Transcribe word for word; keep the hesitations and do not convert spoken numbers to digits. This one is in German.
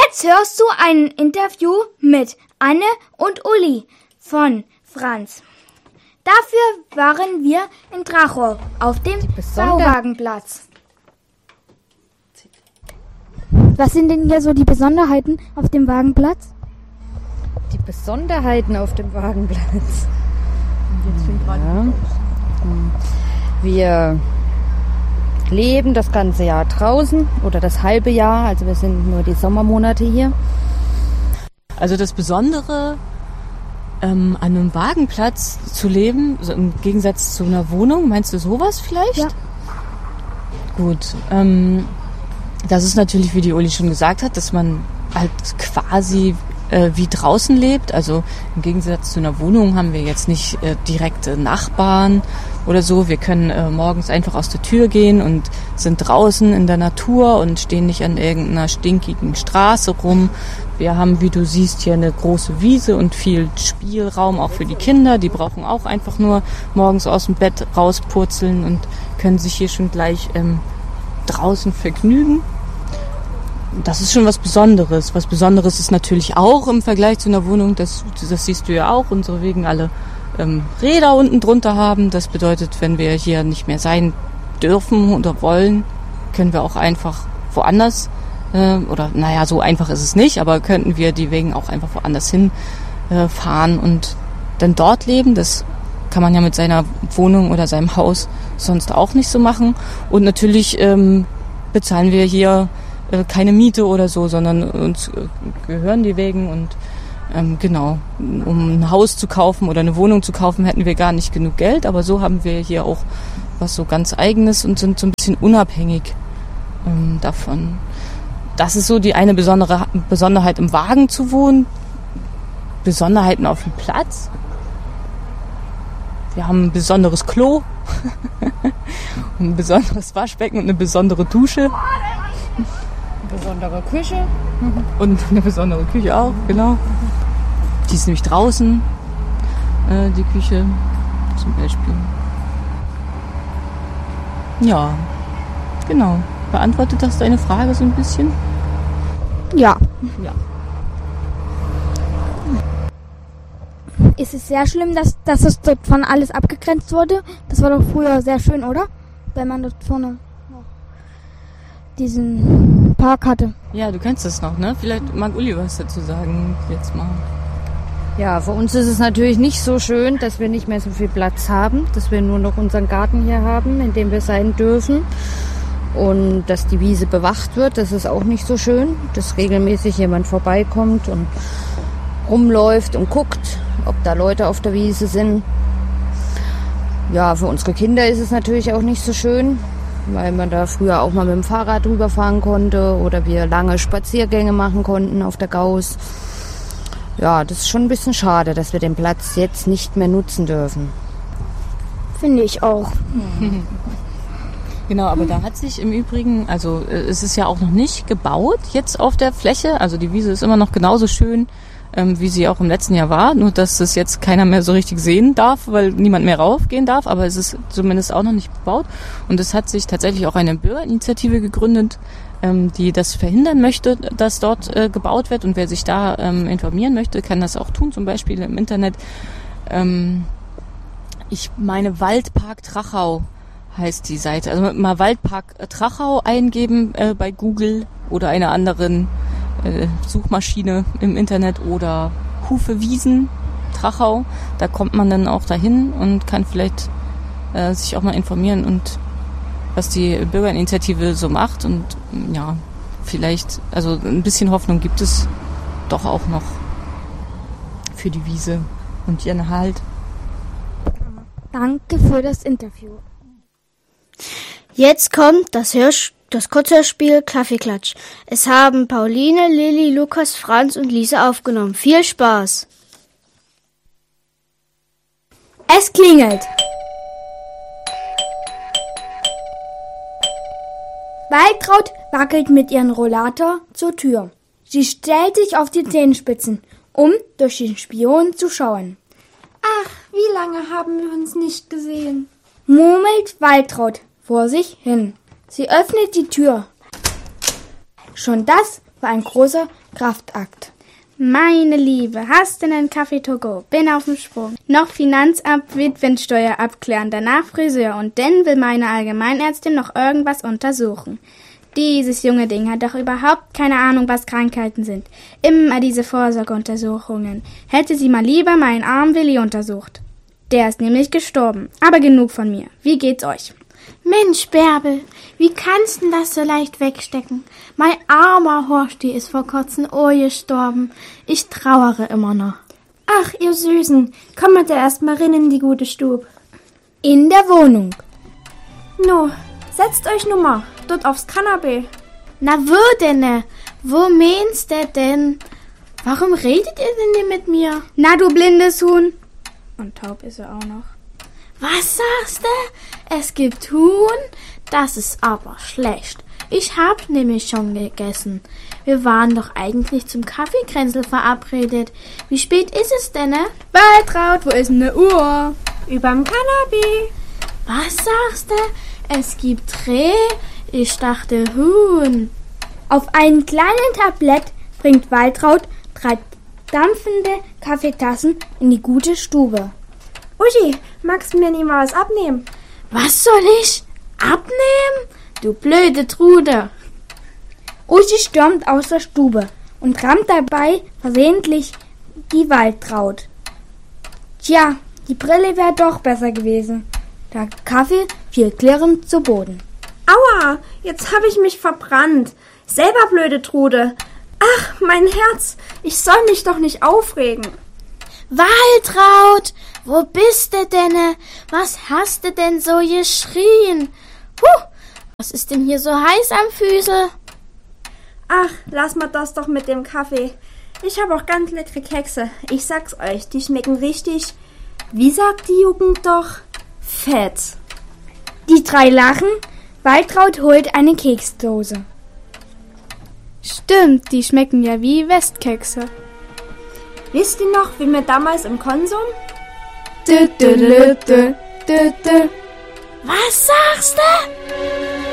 Jetzt hörst du ein Interview mit Anne und Uli von Franz. Dafür waren wir in Trachau auf dem Bauwagenplatz. Was sind denn hier so die Besonderheiten auf dem Wagenplatz? Die Besonderheiten auf dem Wagenplatz. Ja. Wir leben das ganze Jahr draußen oder das halbe Jahr, also wir sind nur die Sommermonate hier. Also das Besondere ähm, an einem Wagenplatz zu leben, so im Gegensatz zu einer Wohnung, meinst du sowas vielleicht? Ja. Gut, ähm, das ist natürlich, wie die Uli schon gesagt hat, dass man halt quasi äh, wie draußen lebt. Also im Gegensatz zu einer Wohnung haben wir jetzt nicht äh, direkte Nachbarn oder so. Wir können äh, morgens einfach aus der Tür gehen und sind draußen in der Natur und stehen nicht an irgendeiner stinkigen Straße rum. Wir haben, wie du siehst, hier eine große Wiese und viel Spielraum auch für die Kinder. Die brauchen auch einfach nur morgens aus dem Bett rauspurzeln und können sich hier schon gleich ähm, draußen vergnügen. Das ist schon was Besonderes. Was Besonderes ist natürlich auch im Vergleich zu einer Wohnung, das, das siehst du ja auch, unsere Wegen alle ähm, Räder unten drunter haben. Das bedeutet, wenn wir hier nicht mehr sein dürfen oder wollen, können wir auch einfach woanders, äh, oder naja, so einfach ist es nicht, aber könnten wir die Wegen auch einfach woanders hin äh, fahren und dann dort leben. Das kann man ja mit seiner Wohnung oder seinem Haus sonst auch nicht so machen. Und natürlich ähm, bezahlen wir hier äh, keine Miete oder so, sondern uns äh, gehören die Wegen. Und ähm, genau, um ein Haus zu kaufen oder eine Wohnung zu kaufen, hätten wir gar nicht genug Geld. Aber so haben wir hier auch was so ganz Eigenes und sind so ein bisschen unabhängig ähm, davon. Das ist so die eine besondere Besonderheit, im Wagen zu wohnen. Besonderheiten auf dem Platz. Wir haben ein besonderes Klo, ein besonderes Waschbecken und eine besondere Dusche. Eine besondere Küche. Und eine besondere Küche auch, genau. Die ist nämlich draußen, äh, die Küche zum Beispiel. Ja, genau. Beantwortet das deine Frage so ein bisschen? Ja. Ja. Ist es sehr schlimm, dass, dass es dort von alles abgegrenzt wurde? Das war doch früher sehr schön, oder? Wenn man dort vorne noch diesen Park hatte. Ja, du kennst das noch, ne? Vielleicht mag Uli was dazu sagen jetzt mal. Ja, für uns ist es natürlich nicht so schön, dass wir nicht mehr so viel Platz haben, dass wir nur noch unseren Garten hier haben, in dem wir sein dürfen. Und dass die Wiese bewacht wird, das ist auch nicht so schön, dass regelmäßig jemand vorbeikommt und rumläuft und guckt, ob da Leute auf der Wiese sind. Ja, für unsere Kinder ist es natürlich auch nicht so schön, weil man da früher auch mal mit dem Fahrrad rüberfahren konnte oder wir lange Spaziergänge machen konnten auf der Gauss. Ja, das ist schon ein bisschen schade, dass wir den Platz jetzt nicht mehr nutzen dürfen. Finde ich auch. Genau, aber da hat sich im Übrigen, also es ist ja auch noch nicht gebaut jetzt auf der Fläche. Also die Wiese ist immer noch genauso schön, ähm, wie sie auch im letzten Jahr war. Nur, dass es jetzt keiner mehr so richtig sehen darf, weil niemand mehr raufgehen darf. Aber es ist zumindest auch noch nicht bebaut. Und es hat sich tatsächlich auch eine Bürgerinitiative gegründet, ähm, die das verhindern möchte, dass dort äh, gebaut wird. Und wer sich da ähm, informieren möchte, kann das auch tun, zum Beispiel im Internet. Ähm, ich meine Waldpark Trachau heißt die Seite. Also mal Waldpark Trachau eingeben äh, bei Google oder einer anderen äh, Suchmaschine im Internet oder Hufe Wiesen Trachau. Da kommt man dann auch dahin und kann vielleicht äh, sich auch mal informieren und was die Bürgerinitiative so macht. Und ja, vielleicht, also ein bisschen Hoffnung gibt es doch auch noch für die Wiese und ihren Halt. Danke für das Interview. Jetzt kommt das Hörspiel, das Kurzhörspiel Kaffeeklatsch. Es haben Pauline, Lilli, Lukas, Franz und Lisa aufgenommen. Viel Spaß! Es klingelt. Waltraud wackelt mit ihrem Rollator zur Tür. Sie stellt sich auf die Zehenspitzen, um durch den Spion zu schauen. Ach, wie lange haben wir uns nicht gesehen? Murmelt Waltraud vor sich hin. Sie öffnet die Tür. Schon das war ein großer Kraftakt. Meine Liebe, hast du einen Kaffee to go? Bin auf dem Sprung. Noch Finanzamt, Witwensteuer abklären, danach Friseur und dann will meine Allgemeinärztin noch irgendwas untersuchen. Dieses junge Ding hat doch überhaupt keine Ahnung, was Krankheiten sind. Immer diese Vorsorgeuntersuchungen. Hätte sie mal lieber meinen armen Willi untersucht. Der ist nämlich gestorben. Aber genug von mir. Wie geht's euch? Mensch, Bärbel, wie kannst du das so leicht wegstecken? Mein armer Horsti ist vor kurzem oh gestorben. Ich trauere immer noch. Ach, ihr Süßen, kommt da erst mal rein in die gute Stube. In der Wohnung. No, setzt euch nun mal dort aufs Kanapee. Na, wo denn? Wo meinst du denn? Warum redet ihr denn nicht mit mir? Na, du blindes Huhn. Und taub ist er auch noch. Was sagst du? Es gibt Huhn? Das ist aber schlecht. Ich hab nämlich schon gegessen. Wir waren doch eigentlich zum Kaffeekränzel verabredet. Wie spät ist es denn? Waltraud, wo ist denn ne Uhr? Überm Kanapee. Was sagst du? Es gibt Reh? Ich dachte Huhn. Auf einem kleinen Tablett bringt Waltraud drei dampfende Kaffeetassen in die gute Stube. Uschi, magst du mir nicht mal was abnehmen? Was soll ich? Abnehmen? Du blöde Trude. Uschi stürmt aus der Stube und rammt dabei versehentlich die Waltraud. Tja, die Brille wäre doch besser gewesen. Der Kaffee fiel klirrend zu Boden. Aua, jetzt habe ich mich verbrannt. Selber blöde Trude. Ach, mein Herz, ich soll mich doch nicht aufregen. Waltraud, wo bist du denn? Was hast du denn so geschrien? Huh, was ist denn hier so heiß am Füße? Ach, lass mal das doch mit dem Kaffee. Ich habe auch ganz leckere Kekse. Ich sag's euch, die schmecken richtig, wie sagt die Jugend doch, fett. Die drei lachen. Waltraud holt eine Keksdose. Stimmt, die schmecken ja wie Westkekse. Wisst ihr noch, wie wir damals im Konsum? Dü, dü, dü, dü, dü, dü. Was sagst du?